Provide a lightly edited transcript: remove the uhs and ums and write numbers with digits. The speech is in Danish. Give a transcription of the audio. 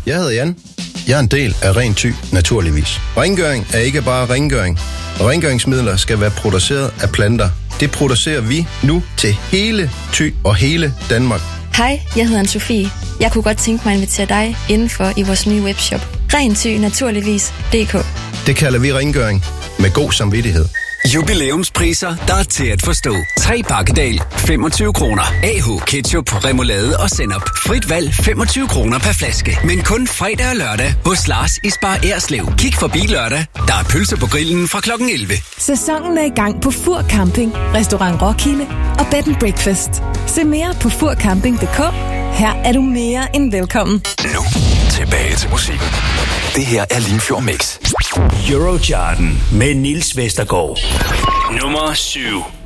Jeg hedder Jan. Jeg er en del af Ren Thy, naturligvis. Rengøring er ikke bare rengøring. Rengøringsmidler skal være produceret af planter. Det producerer vi nu til hele Thy og hele Danmark. Hej, jeg hedder Anne-Sophie. Jeg kunne godt tænke mig at invitere dig indenfor i vores nye webshop. Ren Thy, naturligvis.dk. Det kalder vi rengøring med god samvittighed. Jubilæumspriser, der er til at forstå. 3 pakkedal, 25 kroner. AH, ketchup, remoulade og sennep. Frit valg, 25 kroner per flaske. Men kun fredag og lørdag hos Lars i Spar Erslev. Kig forbi lørdag. Der er pølser på grillen fra klokken 11. Sæsonen er i gang på Fur Camping, Restaurant Roskilde og Bed & Breakfast. Se mere på furcamping.dk. Her er du mere end velkommen. Nu tilbage til musikken. Det her er Limfjord Mix. Eurocharten med Niels Vestergaard. Nummer 7.